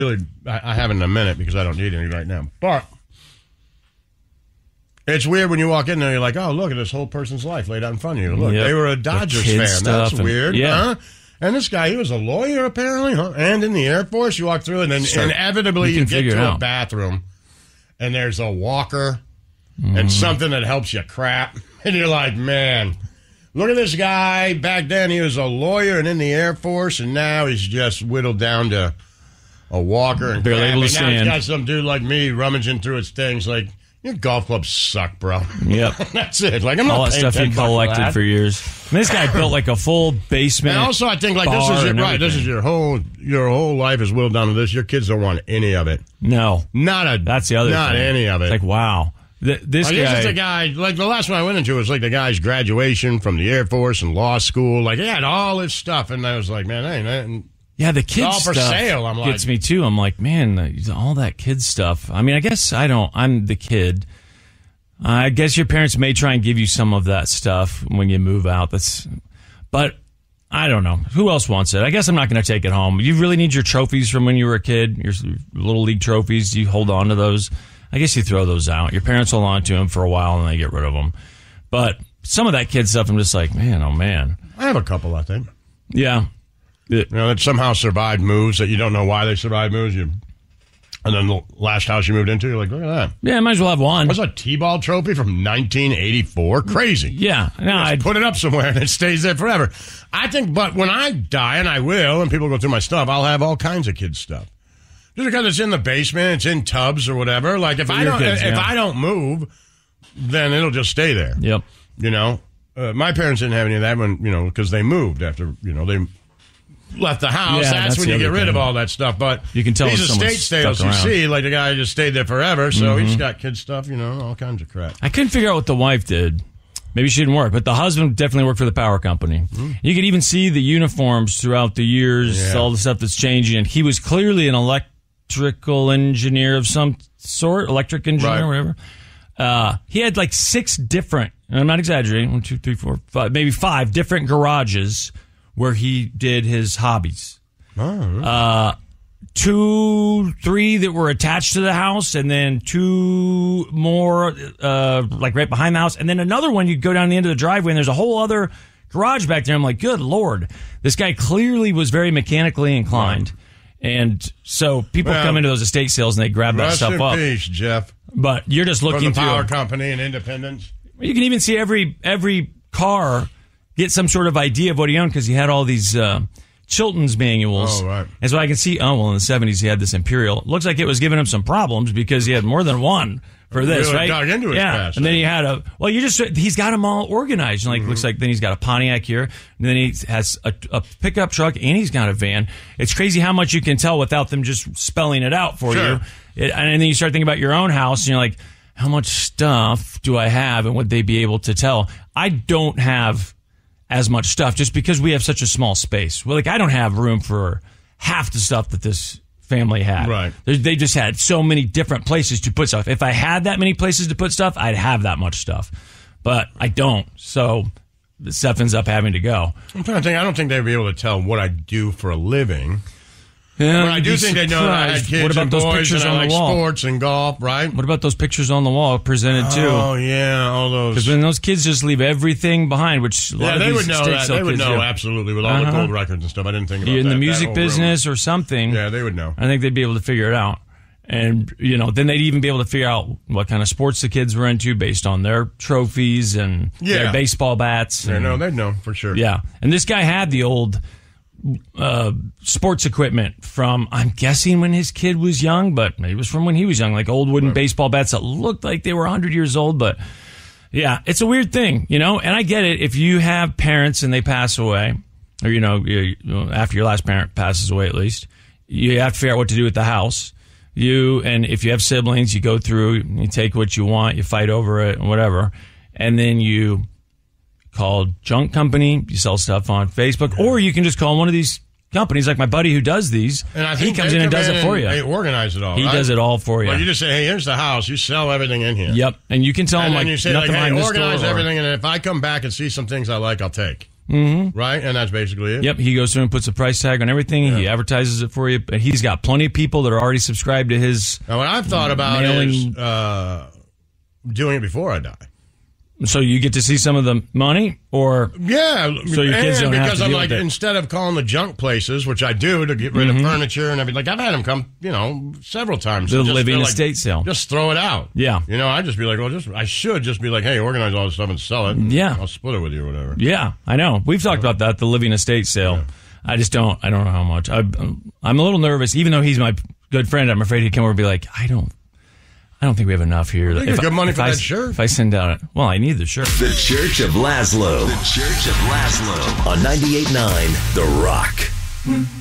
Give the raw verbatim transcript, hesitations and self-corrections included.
really, I, I haven't in a minute because I don't need any right now. But it's weird when you walk in there, you're like, oh, look at this whole person's life laid out in front of you. Look, yep. They were a Dodgers fan. That's and, weird. Yeah. Huh? And this guy, he was a lawyer apparently, huh? And in the Air Force, you walk through and then Start, inevitably you, you get to a bathroom and there's a walker mm. and something that helps you crap. And you're like, man, look at this guy. Back then he was a lawyer and in the Air Force, and now he's just whittled down to a walker and barely able to stand. Now he's got some dude like me rummaging through his things like, your golf clubs suck, bro. Yep. That's it. Like, I'm all not that stuff you collected for, for years. I mean, this guy built like a full basement. And also, I think like this is your, right. This is your whole your whole life is whittled down to this. Your kids don't want any of it. No, not a. That's the other. Not thing. any of it. It's like wow. The, this like, guy. This is the guy. Like the last one I went into was like the guy's graduation from the Air Force and law school. Like he had all his stuff, and I was like, man, that ain't that. Yeah, the kids all for stuff sale. I'm like, gets me too. I'm like, man, all that kid stuff. I mean, I guess I don't. I'm the kid. I guess your parents may try and give you some of that stuff when you move out. That's, but I don't know. Who else wants it? I guess I'm not going to take it home. You really need your trophies from when you were a kid, your little league trophies. You hold on to those. I guess you throw those out. Your parents hold on to them for a while and they get rid of them. But some of that kid stuff, I'm just like, man, oh man. I have a couple, I think. Yeah. You know, that somehow survived moves that you don't know why they survived moves. You. And then the last house you moved into, you're like, look at that. Yeah, might as well have one. That's a T-ball trophy from nineteen eighty-four. Crazy. Yeah. No, I'd put it up somewhere and it stays there forever. I think, but when I die, and I will, and people go through my stuff, I'll have all kinds of kids' stuff. Just because it's in the basement, it's in tubs or whatever. Like, if, I don't, kids, if yeah. I don't move, then it'll just stay there. Yep. You know? Uh, my parents didn't have any of that when, you know, because they moved after, you know, they... left the house. Yeah, that's, that's when you get rid thing. of all that stuff. But you can tell these estate sales you see, like the guy just stayed there forever, so mm-hmm. he's got kid stuff, you know, all kinds of crap. I couldn't figure out what the wife did. Maybe she didn't work, but the husband definitely worked for the power company. Mm-hmm. You could even see the uniforms throughout the years, yeah. all the stuff that's changing. And he was clearly an electrical engineer of some sort, electric engineer, right. whatever. Uh, he had like six different, and I'm not exaggerating, one, two, three, four, five, maybe five different garages where he did his hobbies. Oh. Uh, two, three that were attached to the house, and then two more, uh, like right behind the house. And then another one, you'd go down the end of the driveway, and there's a whole other garage back there. I'm like, good Lord. This guy clearly was very mechanically inclined. Wow. And so people well, come into those estate sales, and they grab that stuff in up. Peace, Jeff. But you're just looking From the power through. company and independence. You can even see every every car get some sort of idea of what he owned because he had all these uh, Chilton's manuals. Oh, right. And so I can see, oh, well, in the seventies he had this Imperial. It looks like it was giving him some problems because he had more than one for this, really right? Dug into his yeah. past, and then right? he had a, well, you just, he's got them all organized. And like, mm-hmm. looks like then he's got a Pontiac here. And then he has a, a pickup truck and he's got a van. It's crazy how much you can tell without them just spelling it out for sure. you. It, and then you start thinking about your own house and you're like, how much stuff do I have and would they be able to tell? I don't have as much stuff just because we have such a small space. Well, like I don't have room for half the stuff that this family had. Right. They, they just had so many different places to put stuff. If I had that many places to put stuff, I'd have that much stuff. But I don't. So the stuff ends up having to go. I'm trying to think. I don't think they'd be able to tell what I do for a living. Yeah, well, I do think they know that I had kids what about and those boys pictures and on I like the wall? sports and golf, right? What about those pictures on the wall presented too? Oh, yeah, all those. Because when those kids just leave everything behind, which a lot yeah, of they these would know estate that. sale They would kids know, do. absolutely, with all Uh-huh. the cold records and stuff. I didn't think about You're that. in the that music whole business room. or something. Yeah, they would know. I think they'd be able to figure it out. And, you know, then they'd even be able to figure out what kind of sports the kids were into based on their trophies and yeah. their baseball bats. Yeah, and, no, they'd know for sure. Yeah. And this guy had the old uh, sports equipment from, I'm guessing when his kid was young, but maybe it was from when he was young, like old wooden right. baseball bats that looked like they were one hundred years old. But, yeah, it's a weird thing, you know? And I get it. If you have parents and they pass away, or, you know, you, after your last parent passes away at least, you have to figure out what to do with the house. You, and if you have siblings, you go through, you take what you want, you fight over it, and whatever. And then you call junk company, you sell stuff on Facebook, or you can just call one of these companies, like my buddy who does these. And I he think comes in and does it for you. They organize it all. He right? does it all for you. Well, you just say, hey, here's the house. You sell everything in here. Yep. And you can tell and him, then like, you say, nothing like, hey, behind this organize door, or- everything, and if I come back and see some things I like, I'll take. Mm-hmm. Right? And that's basically it. Yep. He goes through and puts a price tag on everything. Yeah. He advertises it for you. But he's got plenty of people that are already subscribed to his. Now, what I've thought about mailing. is uh, doing it before I die. So you get to see some of the money, or yeah, so your kids don't because have to I'm deal like with it. Instead of calling the junk places, which I do to get rid mm-hmm. of furniture and everything. Like I've had them come, you know, several times. The just living like, estate sale. Just throw it out. Yeah, you know, I just be like, well, just I should just be like, hey, organize all this stuff and sell it. Yeah, I'll split it with you or whatever. Yeah, I know. We've talked about that, the living estate sale. Yeah. I just don't. I don't know how much. I, I'm a little nervous, even though he's my good friend. I'm afraid he'd come over and be like, I don't. I don't think we have enough here. If, good money for I, that shirt. If I send out, well, I need the shirt. The Church of Laszlo. The Church of Laszlo on ninety-eight point nine The Rock.